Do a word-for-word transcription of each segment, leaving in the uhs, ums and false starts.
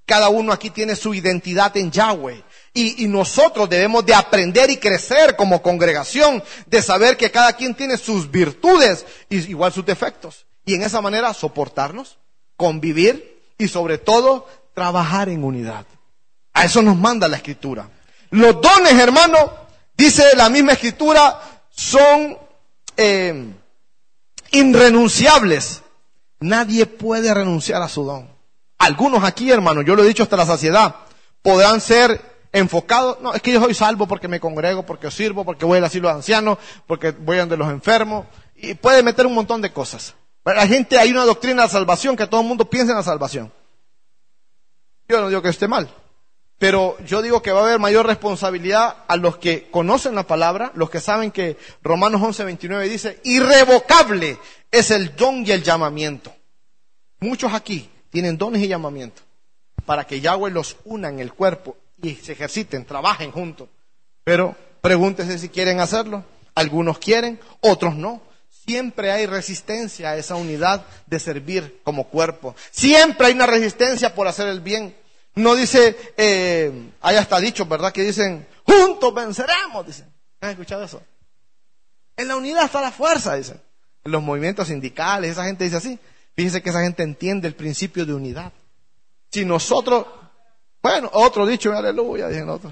Cada uno aquí tiene su identidad en Yahweh. Y, y nosotros debemos de aprender y crecer como congregación, de saber que cada quien tiene sus virtudes y igual sus defectos. Y en esa manera soportarnos, convivir y sobre todo trabajar en unidad. A eso nos manda la Escritura. Los dones, hermano, dice la misma Escritura, son eh, irrenunciables. Nadie puede renunciar a su don. Algunos aquí, hermano, yo lo he dicho hasta la saciedad, podrán ser enfocados. No, es que yo soy salvo porque me congrego, porque sirvo, porque voy al asilo de ancianos, porque voy donde los enfermos. Y puede meter un montón de cosas. Pero la gente, hay una doctrina de la salvación, que todo el mundo piensa en la salvación. Yo no digo que esté mal, pero yo digo que va a haber mayor responsabilidad a los que conocen la palabra, los que saben que Romanos once veintinueve dice, irrevocable es el don y el llamamiento. Muchos aquí tienen dones y llamamiento para que Yahweh los una en el cuerpo y se ejerciten, trabajen juntos. Pero pregúntese si quieren hacerlo. Algunos quieren, otros no. Siempre hay resistencia a esa unidad de servir como cuerpo. Siempre hay una resistencia por hacer el bien. No dice, eh, hay hasta dichos, ¿verdad? Que dicen, juntos venceremos, dicen. ¿Han escuchado eso? En la unidad está la fuerza, dicen. En los movimientos sindicales, esa gente dice así. Fíjese que esa gente entiende el principio de unidad. Si nosotros, bueno, otro dicho, aleluya, dicen otros.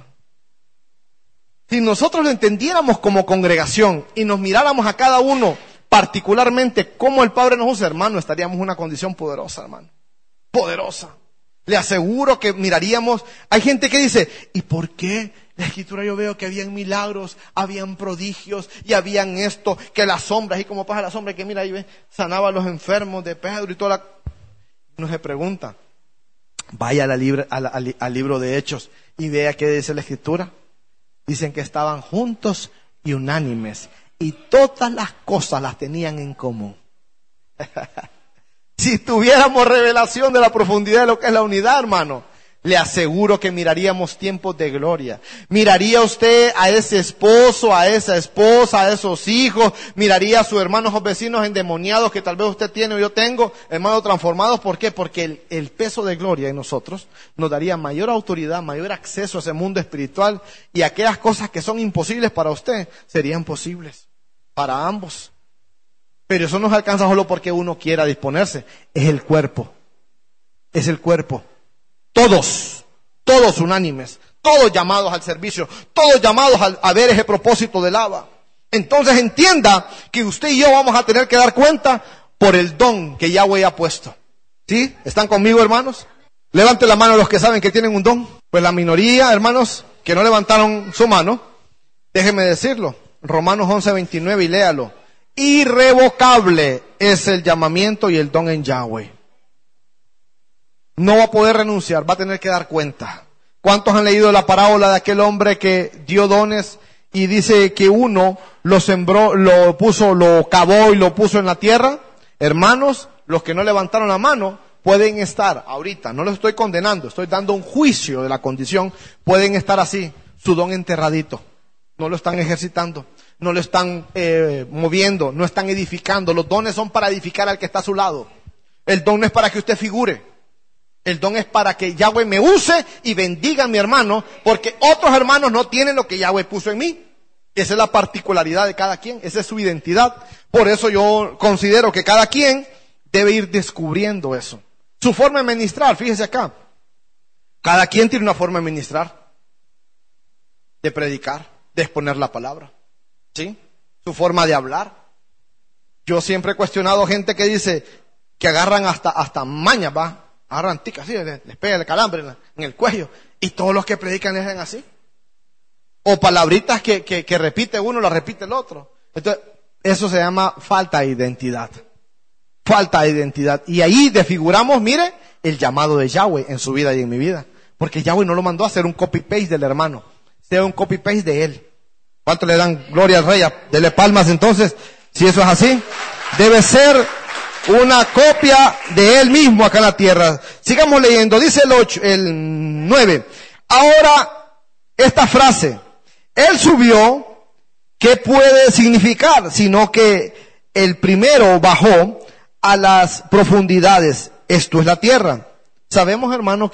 Si nosotros lo entendiéramos como congregación y nos miráramos a cada uno particularmente como el Padre nos usa, hermano, estaríamos en una condición poderosa, hermano. Poderosa. Le aseguro que miraríamos, hay gente que dice, ¿y por qué? La Escritura yo veo que habían milagros, habían prodigios y habían esto, que las sombras, y como pasa la sombra, que mira ahí ve, sanaba a los enfermos de Pedro y toda la... Uno se pregunta, vaya a la libre, a la, al, al libro de Hechos y vea qué dice la Escritura. Dicen que estaban juntos y unánimes y todas las cosas las tenían en común. Si tuviéramos revelación de la profundidad de lo que es la unidad, hermano, le aseguro que miraríamos tiempos de gloria. Miraría usted a ese esposo, a esa esposa, a esos hijos, miraría a sus hermanos o vecinos endemoniados que tal vez usted tiene o yo tengo, hermanos transformados. ¿Por qué? Porque el, el peso de gloria en nosotros nos daría mayor autoridad, mayor acceso a ese mundo espiritual, y aquellas cosas que son imposibles para usted serían posibles para ambos. Pero eso no se alcanza solo porque uno quiera disponerse. Es el cuerpo. Es el cuerpo. Todos, todos unánimes, todos llamados al servicio, todos llamados a, a ver ese propósito del Abba. Entonces entienda que usted y yo vamos a tener que dar cuenta por el don que Yahweh ha puesto. ¿Sí? ¿Están conmigo, hermanos? Levante la mano los que saben que tienen un don. Pues la minoría, hermanos, que no levantaron su mano, déjenme decirlo. Romanos once veintinueve y léalo. Irrevocable es el llamamiento y el don en Yahweh. No va a poder renunciar, va a tener que dar cuenta. ¿Cuántos han leído la parábola de aquel hombre que dio dones y dice que uno lo sembró, lo puso, lo cavó y lo puso en la tierra? Hermanos, los que no levantaron la mano pueden estar ahorita, no los estoy condenando, estoy dando un juicio de la condición, pueden estar así, su don enterradito, no lo están ejercitando, no lo están eh, moviendo, no están edificando. Los dones son para edificar al que está a su lado. El don no es para que usted figure. El don es para que Yahweh me use y bendiga a mi hermano, porque otros hermanos no tienen lo que Yahweh puso en mí. Esa es la particularidad de cada quien, esa es su identidad. Por eso yo considero que cada quien debe ir descubriendo eso. Su forma de ministrar, fíjese acá. Cada quien tiene una forma de ministrar, de predicar, de exponer la palabra. ¿Sí? Su forma de hablar. Yo siempre he cuestionado gente que dice que agarran hasta, hasta mañas, va. Agarran ticas así, les, les pega el calambre en, la, en el cuello. Y todos los que predican les hacen así. O palabritas que, que, que repite uno, las repite el otro. Entonces, eso se llama falta de identidad. Falta de identidad. Y ahí desfiguramos, mire, el llamado de Yahweh en su vida y en mi vida. Porque Yahweh no lo mandó a hacer un copy-paste del hermano. Sea un copy-paste de él. ¿Cuánto le dan gloria al rey? Dele palmas entonces. Si eso es así, debe ser una copia de él mismo acá en la tierra. Sigamos leyendo. Dice el ocho, el nueve. Ahora, esta frase, él subió, ¿qué puede significar? Sino que el primero bajó a las profundidades. Esto es la tierra. Sabemos, hermanos,